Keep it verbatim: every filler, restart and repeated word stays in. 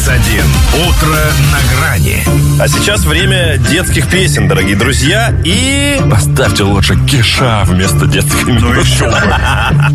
плюс один. Утро на грани. А сейчас время детских песен, дорогие друзья. И... Поставьте лучше Кеша вместо детской мелодии. Ну еще бы.